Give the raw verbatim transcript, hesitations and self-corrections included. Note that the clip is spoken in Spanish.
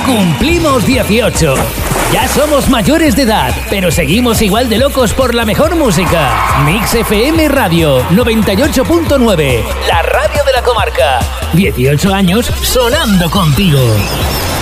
Cumplimos dieciocho. Ya somos mayores de edad, pero seguimos igual de locos por la mejor música. Mix F M Radio noventa y ocho punto nueve, la radio de la comarca. dieciocho años sonando contigo.